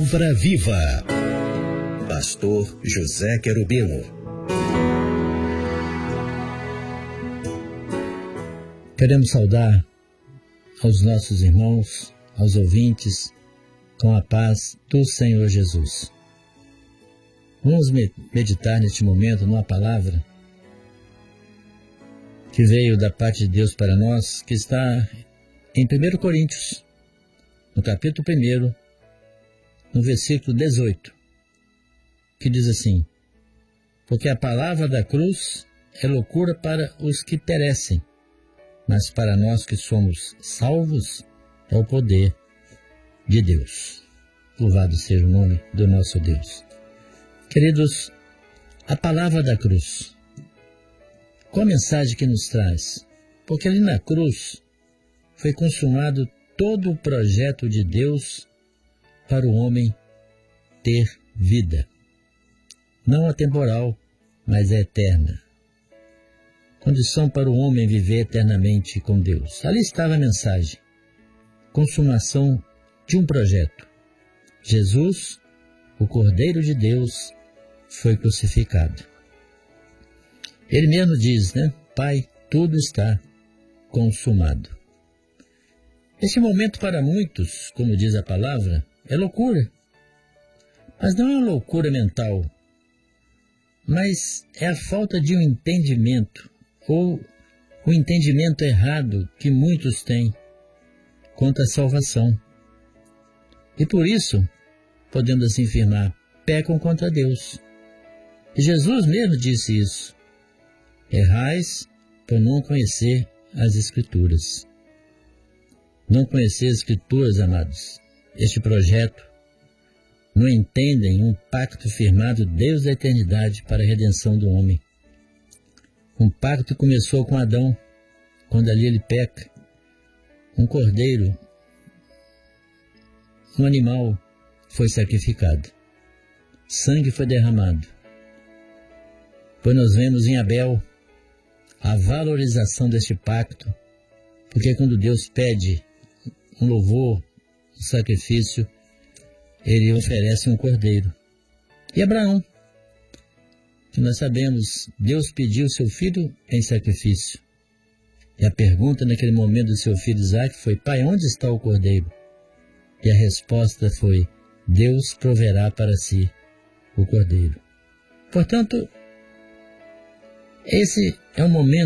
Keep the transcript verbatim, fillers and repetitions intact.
Palavra Viva. Pastor José Querubino. Queremos saudar aos nossos irmãos, aos ouvintes, com a paz do Senhor Jesus. Vamos meditar neste momento numa palavra que veio da parte de Deus para nós, que está em primeiro Coríntios, no capítulo primeiro, no versículo dezoito, que diz assim: porque a palavra da cruz é loucura para os que perecem, mas para nós que somos salvos é o poder de Deus. Louvado seja o nome do nosso Deus. Queridos, a palavra da cruz, qual a mensagem que nos traz? Porque ali na cruz foi consumado todo o projeto de Deus para o homem ter vida. Não atemporal, mas é eterna. Condição para o homem viver eternamente com Deus. Ali estava a mensagem. Consumação de um projeto. Jesus, o Cordeiro de Deus, foi crucificado. Ele mesmo diz, né? Pai, tudo está consumado. Este momento para muitos, como diz a palavra, é loucura. Mas não é uma loucura mental, mas é a falta de um entendimento, ou o entendimento errado que muitos têm quanto à salvação. E por isso, podemos assim afirmar, pecam contra Deus. E Jesus mesmo disse isso. Errais por não conhecer as Escrituras. Não conhecer as Escrituras, amados, este projeto, não entendem um pacto firmado Deus da eternidade para a redenção do homem. Um pacto que começou com Adão, quando ali ele peca. Um cordeiro, um animal foi sacrificado. Sangue foi derramado. Pois nós vemos em Abel a valorização deste pacto, porque quando Deus pede um louvor, um sacrifício, ele oferece um cordeiro. E Abraão, que nós sabemos, Deus pediu seu filho em sacrifício. E a pergunta naquele momento do seu filho Isaque foi: pai, onde está o cordeiro? E a resposta foi: Deus proverá para si o cordeiro. Portanto, esse é um momento